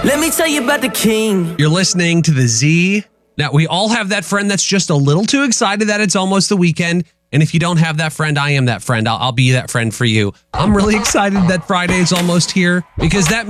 Let me tell you about the king. You're listening to the Z. Now, we all have that friend that's just a little too excited that it's almost the weekend. And if you don't have that friend, I am that friend. I'll be that friend for you. I'm really excited that Friday is almost here because that